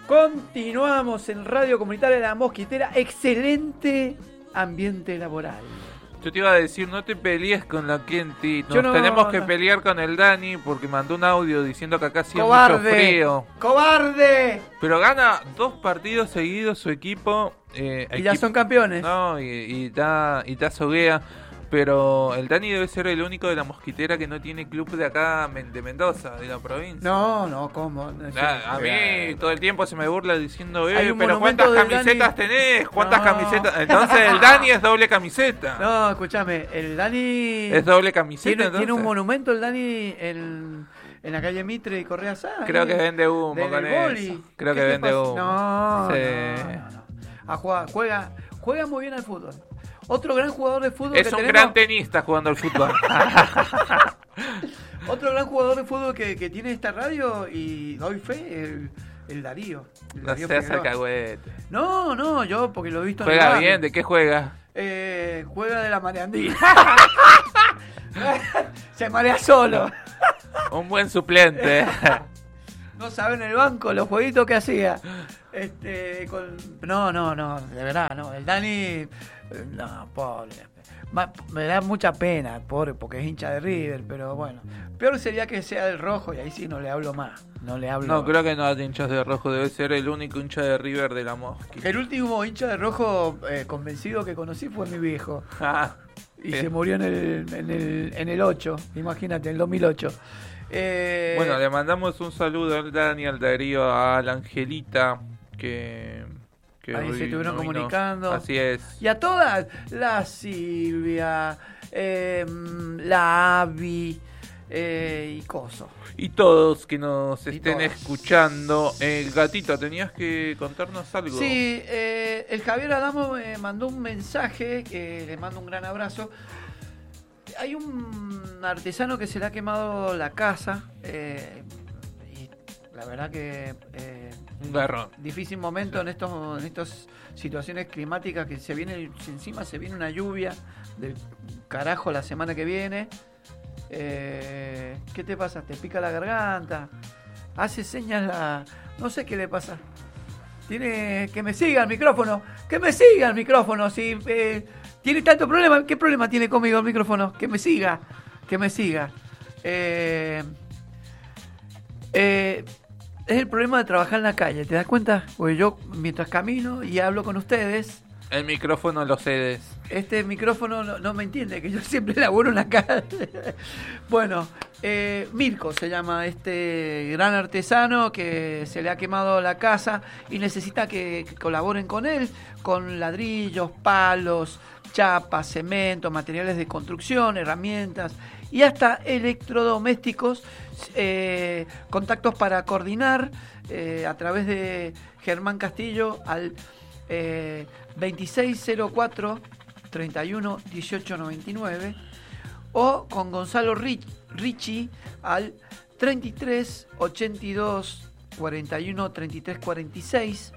Continuamos en Radio Comunitaria de La Mosquitera. Excelente ambiente laboral. Yo te iba a decir, no te pelees con la Kenty. Yo Tenemos que pelear con el Dani porque mandó un audio diciendo que acá hacía mucho ¡Cobarde! frío. ¡Cobarde! Pero gana 2 partidos seguidos su equipo. Y ya son campeones. No, y está soguea. Pero el Dani debe ser el único de La Mosquitera que no tiene club de acá, de Mendoza, de la provincia. No, ¿cómo? A mí todo el tiempo se me burla diciendo, pero monumento ¿cuántas del camisetas Dani? tenés? ¿Cuántas No. camisetas? Entonces el Dani es doble camiseta. No, escúchame, el Dani... Es doble camiseta. Tiene un monumento el Dani en la calle Mitre y Correa Sá. Creo que vende humo con eso. Creo que vende humo. No, Sí. no. Juega muy bien al fútbol. Otro gran jugador de fútbol Es que un tenemos, gran tenista jugando al fútbol. otro gran jugador de fútbol que tiene esta radio y doy fe, el Darío. El No Darío seas Figueroa. alcahuete. No, yo porque lo he visto en el Juega barrio. bien, ¿de qué juega? Juega de la mareandina. Se marea solo. Un buen suplente. No sabe en el banco los jueguitos que hacía. No, de verdad, no. El Dani, no, pobre. Me da mucha pena, pobre, porque es hincha de River, pero bueno. Peor sería que sea del Rojo y ahí sí no le hablo más. No, creo que no hay hinchas de rojo, debe ser el único hincha de River de La Mosquitera. El último hincha de Rojo convencido que conocí fue mi viejo. Y Bien. se murió en el 8, imagínate, en el 2008. Bueno, le mandamos un saludo al Dani, al Darío, a la Angelita, que ahí hoy se estuvieron no vino. comunicando. Así es. Y a todas, la Silvia, la Avi y Coso. Y todos que nos Y estén todas. escuchando. Gatito, tenías que contarnos algo. Sí, el Javier Adamo me mandó un mensaje, que le mando un gran abrazo. Hay un artesano que se le ha quemado la casa y la verdad que Un garrón. difícil momento en estas situaciones climáticas que encima se viene una lluvia del carajo la semana que viene. ¿Qué te pasa? ¿Te pica la garganta? Hace señas no sé qué le pasa. Tiene que me siga el micrófono. Que me siga el micrófono. Si tiene tanto problema, ¿qué problema tiene conmigo el micrófono? Que me siga. Es el problema de trabajar en la calle, ¿te das cuenta? Porque yo mientras camino y hablo con ustedes, El micrófono lo cedes. este micrófono no me entiende, que yo siempre laburo en la calle. Bueno, Mirko se llama este gran artesano que se le ha quemado la casa y necesita que colaboren con él, con ladrillos, palos, chapas, cemento, materiales de construcción, herramientas y hasta electrodomésticos. Contactos para coordinar a través de Germán Castillo al 2604 31 18 99 o con Gonzalo Ricci al 33 82 41 33 46.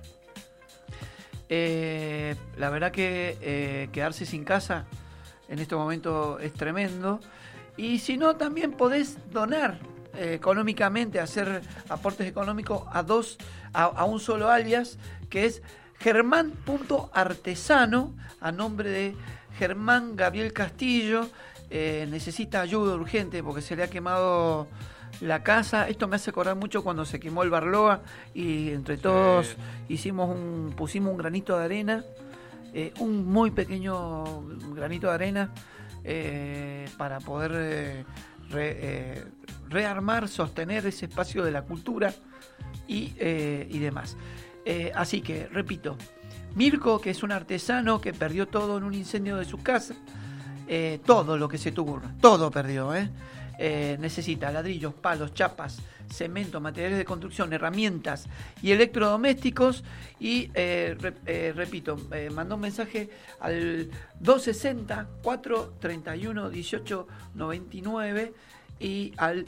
La verdad que quedarse sin casa en este momento es tremendo. Y si no, también podés donar económicamente, hacer aportes económicos a un solo alias, que es Germán.artesano, a nombre de Germán Gabriel Castillo. Necesita ayuda urgente porque se le ha quemado la casa. Esto me hace acordar mucho cuando se quemó el Barloa y entre todos pusimos un granito de arena, un muy pequeño granito de arena, para poder rearmar, sostener ese espacio de la cultura y demás. Así que, repito, Mirko, que es un artesano que perdió todo en un incendio de su casa, todo lo que se tuvo, todo perdió, necesita ladrillos, palos, chapas, cemento, materiales de construcción, herramientas y electrodomésticos. Y repito, mandó un mensaje al 260 431 18 99 y al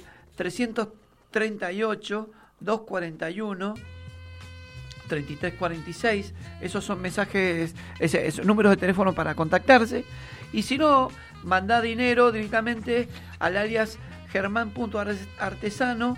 338 241 3346. Esos son mensajes, esos números de teléfono para contactarse. Y si no, mandá dinero directamente al alias Germán.artesano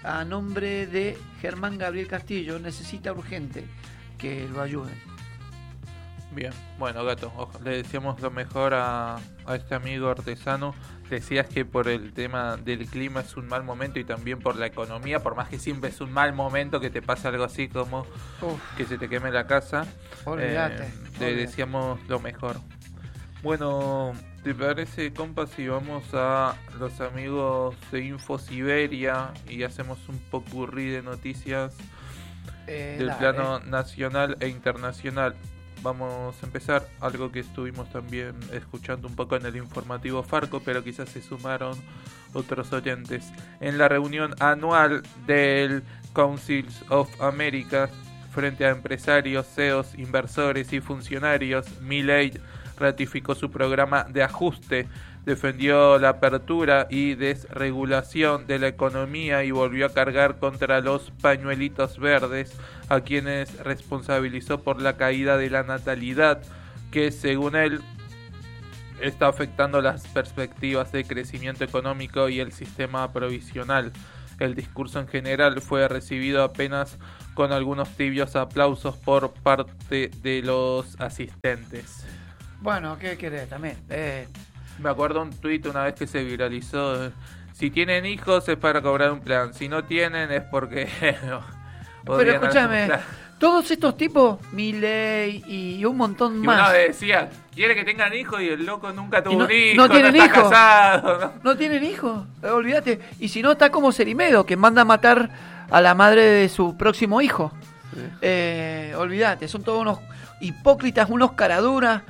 a nombre de Germán Gabriel Castillo, necesita urgente que lo ayuden. Bien, bueno, Gato, le decíamos lo mejor a este amigo artesano. Decías que por el tema del clima es un mal momento y también por la economía, por más que siempre es un mal momento que te pase algo así como que se te queme la casa. Olvídate. Le decíamos lo mejor. Bueno, ¿te parece, compa, si vamos a los amigos de Info Siberia y hacemos un popurrí de noticias del plano nacional e internacional? Vamos a empezar algo que estuvimos también escuchando un poco en el informativo Farco, pero quizás se sumaron otros oyentes. En la reunión anual del Council of America, frente a empresarios, CEOs, inversores y funcionarios, Milei ratificó su programa de ajuste, defendió la apertura y desregulación de la economía y volvió a cargar contra los pañuelitos verdes, a quienes responsabilizó por la caída de la natalidad, que según él está afectando las perspectivas de crecimiento económico y el sistema provisional. El discurso en general fue recibido apenas con algunos tibios aplausos por parte de los asistentes. Bueno, ¿qué querés también? Me acuerdo un tuit una vez que se viralizó: si tienen hijos es para cobrar un plan, si no tienen es porque... Pero escúchame, todos estos tipos, Milei y un montón y más. uno decía, quiere que tengan hijos y el loco nunca tuvo un hijo, no tienen está hijos. casado. No tienen hijos, olvídate. Y si no, está como Cerimedo, que manda a matar a la madre de su próximo hijo. Sí. Olvídate, son todos unos hipócritas, unos caraduras.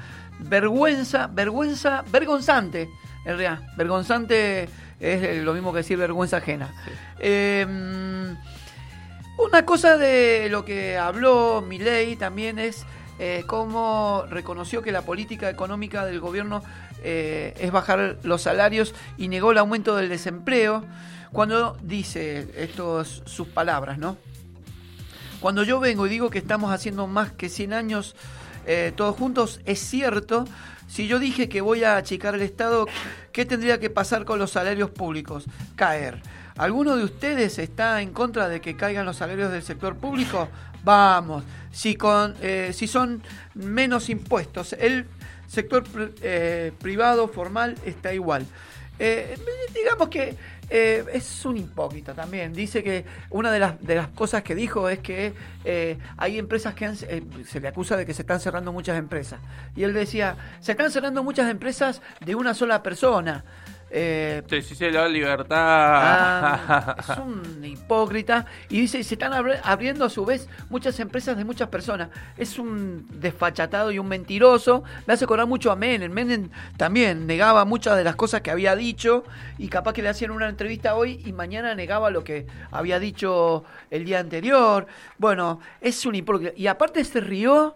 Vergonzante, en realidad. Vergonzante es lo mismo que decir vergüenza ajena. Sí. Una cosa de lo que habló Milei también es cómo reconoció que la política económica del gobierno es bajar los salarios y negó el aumento del desempleo, cuando dice sus palabras, ¿no? Cuando yo vengo y digo que estamos haciendo más que 100 años todos juntos, es cierto. Si yo dije que voy a achicar el Estado, ¿qué tendría que pasar con los salarios públicos? Caer. ¿Alguno de ustedes está en contra de que caigan los salarios del sector público? Vamos. Si son menos impuestos, el sector privado formal está igual. Digamos que es un hipócrita también. Dice que una de las cosas que dijo es que hay empresas que se le acusa de que se están cerrando muchas empresas. Y él decía, se están cerrando muchas empresas de una sola persona. Sí, la libertad. Es un hipócrita. Y dice, se están abriendo a su vez muchas empresas de muchas personas. Es un desfachatado y un mentiroso. Me hace acordar mucho a Menem. Menem también negaba muchas de las cosas que había dicho, y capaz que le hacían una entrevista hoy y mañana negaba lo que había dicho el día anterior. Bueno, es un hipócrita. Y aparte se rió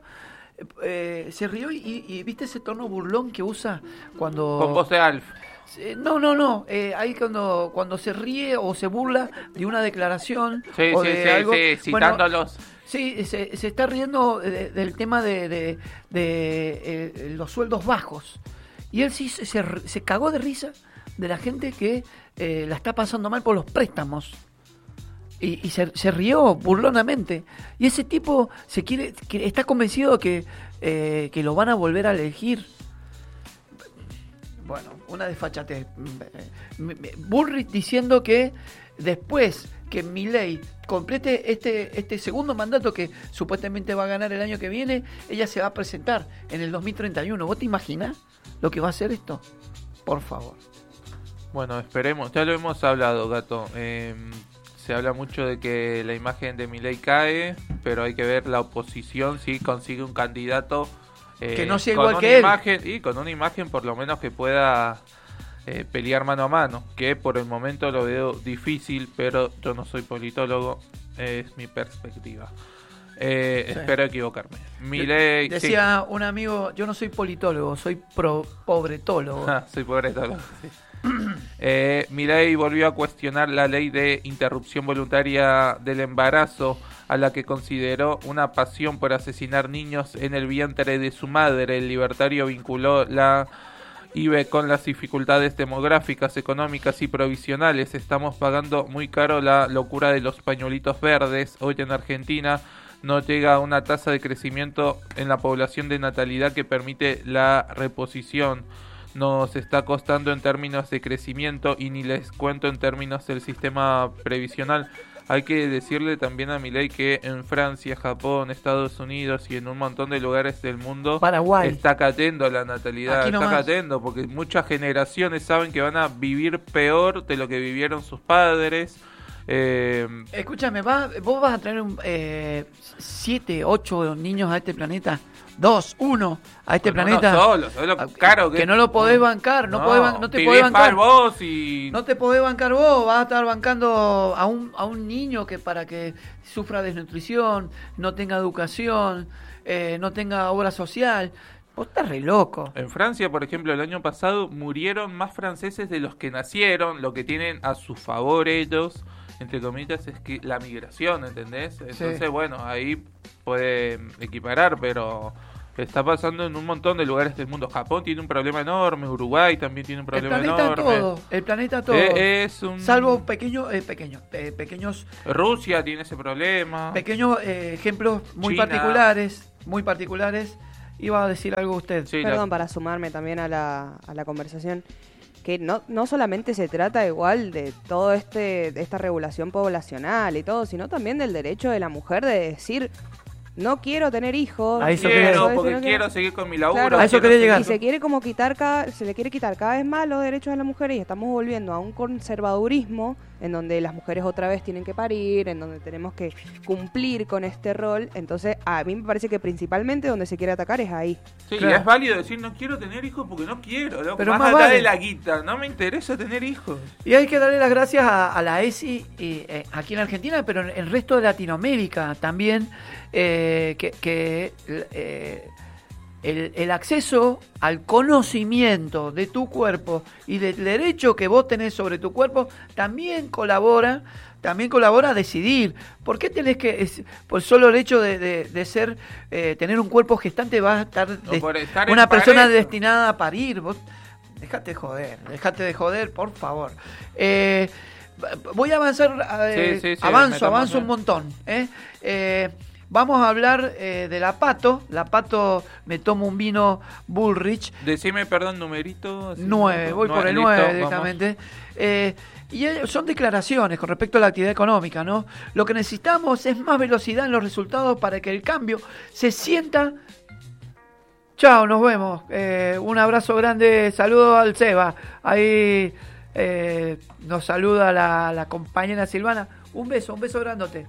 y viste ese tono burlón que usa cuando... Con voz de Alf. No. Ahí cuando se ríe o se burla de una declaración o de algo. Sí, citándolos. Bueno, sí, se está riendo del tema de los sueldos bajos. Y él sí se cagó de risa de la gente que la está pasando mal por los préstamos. Y se rió burlonamente. Y ese tipo está convencido que lo van a volver a elegir. Bueno, una desfachatez. Bullrich diciendo que después que Milei complete este segundo mandato, que supuestamente va a ganar el año que viene, ella se va a presentar en el 2031. ¿Vos te imaginás lo que va a hacer esto? Por favor. Bueno, esperemos. Ya lo hemos hablado, Gato. Se habla mucho de que la imagen de Milei cae, pero hay que ver la oposición si consigue un candidato que no sea igual que él. Y con una imagen por lo menos que pueda pelear mano a mano, que por el momento lo veo difícil, pero yo no soy politólogo, es mi perspectiva. Sí. Espero equivocarme. Milei, decía un amigo, yo no soy politólogo, soy pobretólogo. Soy pobretólogo, sí. Milei volvió a cuestionar la ley de interrupción voluntaria del embarazo, a la que consideró una pasión por asesinar niños en el vientre de su madre. El libertario vinculó la y ve con las dificultades demográficas, económicas y provisionales, estamos pagando muy caro la locura de los pañuelitos verdes. Hoy en Argentina no llega a una tasa de crecimiento en la población de natalidad que permite la reposición. Nos está costando en términos de crecimiento y ni les cuento en términos del sistema previsional. Hay que decirle también a Milei que en Francia, Japón, Estados Unidos y en un montón de lugares del mundo Paraguay está cayendo la natalidad, está cayendo porque muchas generaciones saben que van a vivir peor de lo que vivieron sus padres. Escúchame, vos vas a traer 7, 8 niños a este planeta. 2, 1 a este planeta. No solo caro que no lo podés bancar, no te podés bancar vos y no te podés bancar vos, vas a estar bancando a un niño que para que sufra desnutrición, no tenga educación, no tenga obra social. Vos estás re loco. En Francia, por ejemplo, el año pasado murieron más franceses de los que nacieron. Lo que tienen a su favor ellos, entre comillas, es que la migración, ¿entendés? Entonces, sí. Bueno, ahí puede equiparar, pero está pasando en un montón de lugares del mundo. Japón tiene un problema enorme, Uruguay también tiene un problema enorme. El planeta todo. Salvo pequeños... Rusia tiene ese problema. Pequeños ejemplos muy particulares. Iba a decir algo usted. Sí, perdón, para sumarme también a la conversación, que no solamente se trata igual de todo esta regulación poblacional y todo, sino también del derecho de la mujer de decir, no quiero tener hijos. Quiero seguir con mi laburo. Claro, a eso quería llegar. Y se le quiere quitar cada vez más los derechos de las mujeres y estamos volviendo a un conservadurismo en donde las mujeres otra vez tienen que parir, en donde tenemos que cumplir con este rol. Entonces, a mí me parece que principalmente donde se quiere atacar es ahí. Sí, claro. Y es válido decir, no quiero tener hijos porque no quiero, loco. Pero más allá de la guita, no me interesa tener hijos. Y hay que darle las gracias a la ESI aquí en Argentina, pero en el resto de Latinoamérica también, el acceso al conocimiento de tu cuerpo y del derecho que vos tenés sobre tu cuerpo también colabora a decidir. ¿Por qué tenés que, por solo el hecho de ser, tener un cuerpo gestante, vas a estar una persona destinada a parir? Vos, dejate de joder, por favor. Voy a avanzar, avanzo un montón. Vamos a hablar de la Pato. La Pato, me tomo un vino Bullrich. Decime, perdón, numerito. 9, voy por el 9 directamente. Y son declaraciones con respecto a la actividad económica, ¿no? Lo que necesitamos es más velocidad en los resultados para que el cambio se sienta. Chao, nos vemos. Un abrazo grande, saludo al Seba. Ahí nos saluda la compañera Silvana. Un beso grandote.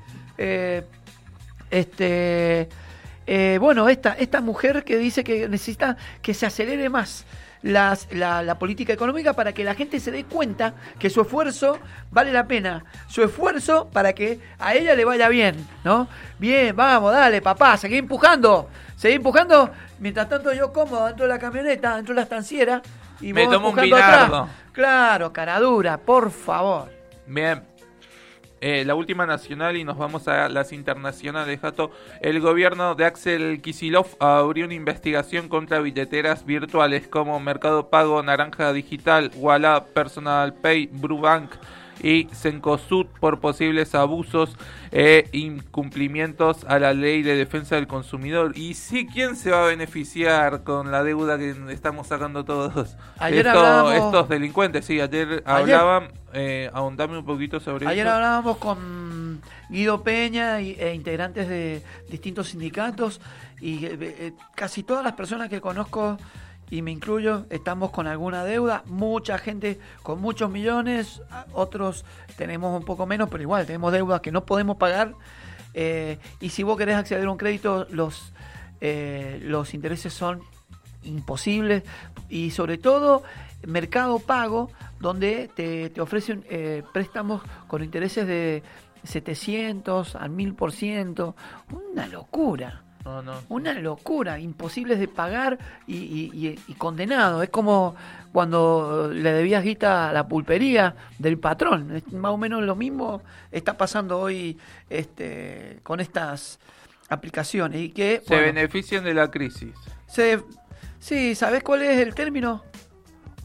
Bueno, esta mujer que dice que necesita que se acelere más la política económica para que la gente se dé cuenta que su esfuerzo vale la pena, su esfuerzo para que a ella le vaya bien, ¿no? Bien, vamos, dale, papá, seguí empujando, mientras tanto yo como dentro de la camioneta, dentro de la estanciera y me tomo un vinardo atrás. Claro, caradura, por favor. Bien. La última nacional y nos vamos a las internacionales, Jato. El gobierno de Axel Kicillof abrió una investigación contra billeteras virtuales como Mercado Pago, Naranja Digital, Walla, Personal Pay, Brubank y Cencosud por posibles abusos e incumplimientos a la ley de defensa del consumidor. Y sí, ¿quién se va a beneficiar con la deuda que estamos sacando todos? Estos delincuentes, sí, ayer hablaban, ahondame un poquito sobre eso. Ayer hablábamos con Guido Peña e integrantes de distintos sindicatos y casi todas las personas que conozco, y me incluyo, estamos con alguna deuda, mucha gente con muchos millones, otros tenemos un poco menos, pero igual tenemos deudas que no podemos pagar, y si vos querés acceder a un crédito, los intereses son imposibles, y sobre todo Mercado Pago, donde te ofrecen préstamos con intereses de 700 al 1000%, una locura. No. Una locura, imposibles de pagar y condenado. Es como cuando le debías guita a la pulpería del patrón. Es más o menos lo mismo está pasando hoy con estas aplicaciones. Y que se benefician de la crisis. Sí, ¿sabés cuál es el término?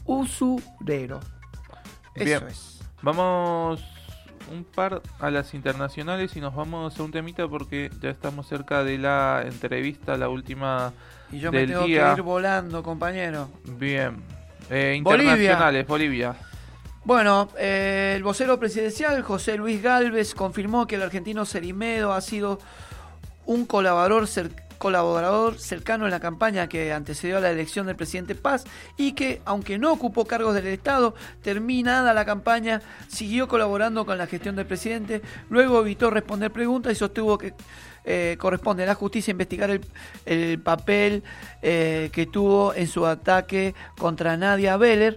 usurero. Eso Bien. es. Vamos un par a las internacionales y nos vamos a un temita porque ya estamos cerca de la entrevista, la última Y yo me del tengo día. que ir volando, compañero. Bien. Internacionales, Bolivia. Bueno, el vocero presidencial, José Luis Gálvez, confirmó que el argentino Cerimedo ha sido un colaborador cercano en la campaña que antecedió a la elección del presidente Paz y que, aunque no ocupó cargos del Estado, terminada la campaña, siguió colaborando con la gestión del presidente, luego evitó responder preguntas y sostuvo que corresponde a la justicia investigar el papel que tuvo en su ataque contra Nadia Beller.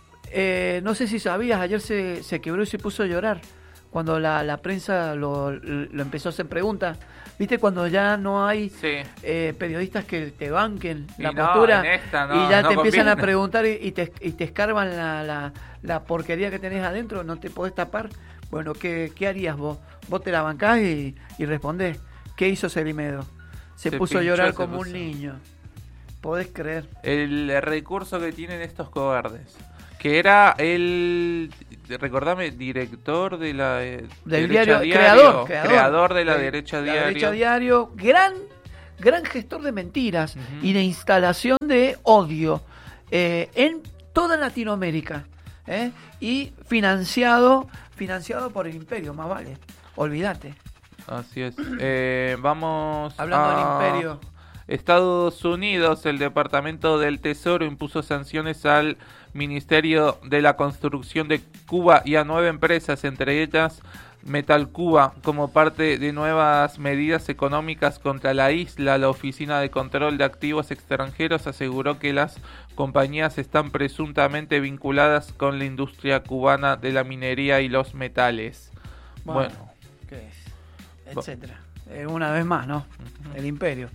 No sé si sabías, ayer se quebró y se puso a llorar cuando la prensa lo empezó a hacer preguntas. ¿Viste cuando ya no hay periodistas que te banquen la postura y ya te empiezan a preguntar y te escarban la porquería que tenés adentro? ¿No te podés tapar? Bueno, ¿qué harías vos? Vos te la bancás y respondés. ¿Qué hizo Cerimedo? Se puso a llorar como un niño. ¿Podés creer? El recurso que tienen estos cobardes. Que era recordame, director de la del diario, creador de la Derecha Diario. Derecha Diario, gran gestor de mentiras y de instalación de odio en toda Latinoamérica, y financiado por el imperio, más vale, olvídate. Así es. Vamos hablando del imperio. Estados Unidos, el Departamento del Tesoro impuso sanciones al Ministerio de la Construcción de Cuba y a 9 empresas, entre ellas Metal Cuba, como parte de nuevas medidas económicas contra la isla. La Oficina de Control de Activos Extranjeros aseguró que las compañías están presuntamente vinculadas con la industria cubana de la minería y los metales. Bueno. ¿Qué es? Etcétera. Una vez más, ¿no? El imperio.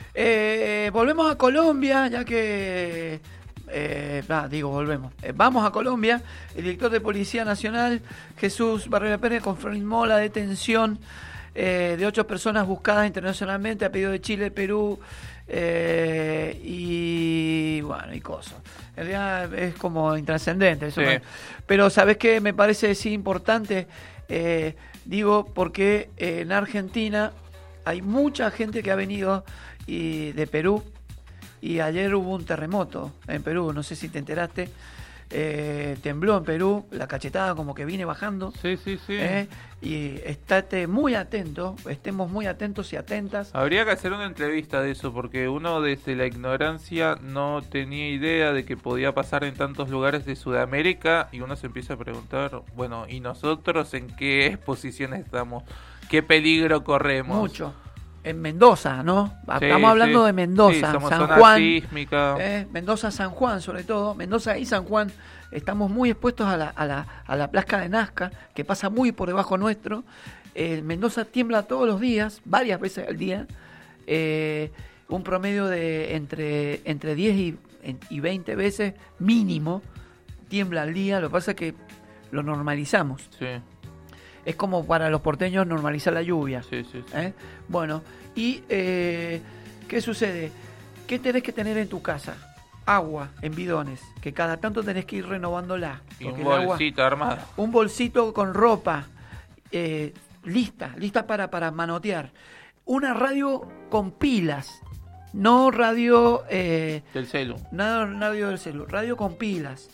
Volvemos a Colombia, ya que... volvemos. Vamos a Colombia. El director de Policía Nacional, Jesús Barrera Pérez, confirmó la detención de 8 personas buscadas internacionalmente a pedido de Chile, Perú y cosas. En realidad es como intrascendente eso. Sí. Pero ¿sabes qué? Me parece sí importante, porque en Argentina hay mucha gente que ha venido de Perú. Y ayer hubo un terremoto en Perú, no sé si te enteraste. Tembló en Perú, la cachetada como que viene bajando. Sí. Y estemos muy atentos y atentas. Habría que hacer una entrevista de eso, porque uno desde la ignorancia no tenía idea de que podía pasar en tantos lugares de Sudamérica, y uno se empieza a preguntar, bueno, ¿y nosotros en qué posición estamos? ¿Qué peligro corremos? Mucho. En Mendoza, ¿no? Estamos hablando de Mendoza, somos San zona Juan, sísmica. Mendoza, San Juan, sobre todo. Mendoza y San Juan, estamos muy expuestos a la placa de Nazca, que pasa muy por debajo nuestro. Mendoza tiembla todos los días, varias veces al día. Un promedio de entre 10 y 20 veces mínimo tiembla al día. Lo que pasa es que lo normalizamos. Sí. Es como para los porteños normalizar la lluvia. Sí. Bueno, y ¿qué sucede? ¿Qué tenés que tener en tu casa? Agua en bidones, que cada tanto tenés que ir renovándola. Y un bolsito armado. Un bolsito con ropa lista para manotear. Una radio con pilas, no radio... del celu. No radio del celu, radio con pilas.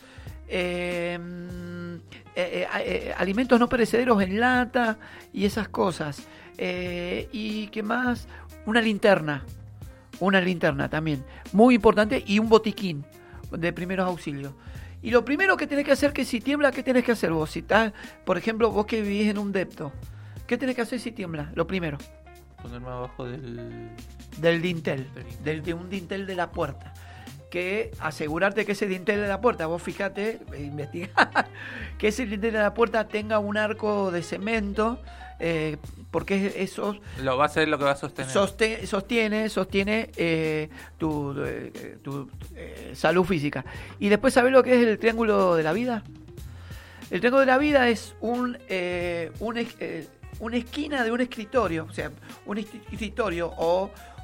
Alimentos no perecederos en lata y esas cosas. ¿Y qué más? Una linterna también, muy importante, y un botiquín de primeros auxilios. Y lo primero que tenés que hacer, que si tiembla, ¿qué tenés que hacer vos? Si estás, por ejemplo, vos que vivís en un depto, ¿qué tenés que hacer si tiembla? Lo primero, ponerme abajo del dintel, de un dintel de la puerta. Que asegurarte que ese dintel de la puerta, vos fíjate, investigá, que ese dintel de la puerta tenga un arco de cemento, porque eso va a ser lo que va a sostener. Sostiene tu salud física. Y después, ¿sabés lo que es el triángulo de la vida? El triángulo de la vida es una esquina de un escritorio, o sea, un escritorio o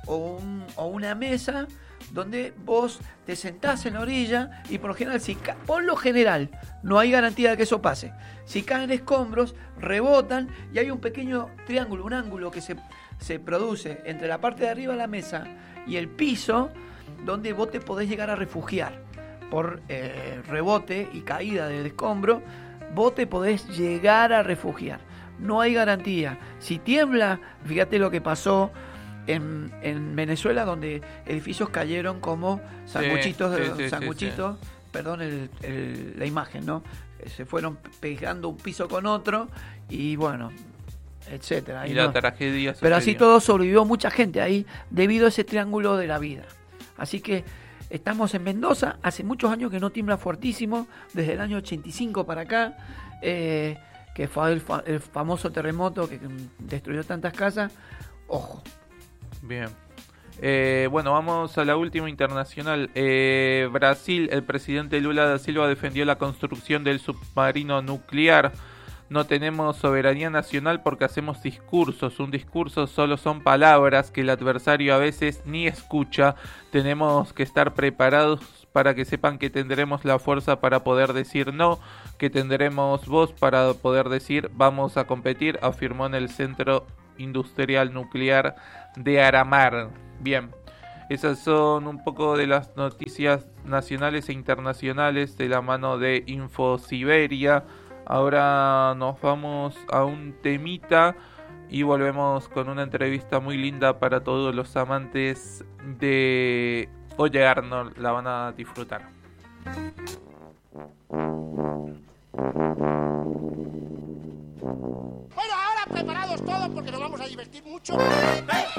o una mesa donde vos te sentás en la orilla y por lo general, no hay garantía de que eso pase. Si caen escombros, rebotan y hay un pequeño triángulo, un ángulo que se produce entre la parte de arriba de la mesa y el piso, donde vos te podés llegar a refugiar por rebote y caída del escombro. Vos te podés llegar a refugiar. No hay garantía. Si tiembla, fíjate lo que pasó en Venezuela, donde edificios cayeron como sanguchitos, perdón la imagen, ¿no? Se fueron pegando un piso con otro y bueno, etcétera. Y la tragedia. Pero así todo sobrevivió mucha gente ahí debido a ese triángulo de la vida. Así que estamos en Mendoza, hace muchos años que no tiembla fuertísimo, desde el año 85 para acá, que fue el famoso terremoto que destruyó tantas casas. Ojo. Bien. Bueno, vamos a la última internacional. Brasil, el presidente Lula da Silva defendió la construcción del submarino nuclear. No tenemos soberanía nacional porque hacemos discursos. Un discurso solo son palabras que el adversario a veces ni escucha. Tenemos que estar preparados para que sepan que tendremos la fuerza para poder decir no, que tendremos voz para poder decir vamos a competir, afirmó en el Centro Industrial Nuclear de Aramar. Bien, esas son un poco de las noticias nacionales e internacionales de la mano de InfoSiberia. Ahora nos vamos a un temita y volvemos con una entrevista muy linda para todos los amantes de Oye Arnold. La van a disfrutar. Bueno, ahora preparados todos porque nos vamos a divertir mucho.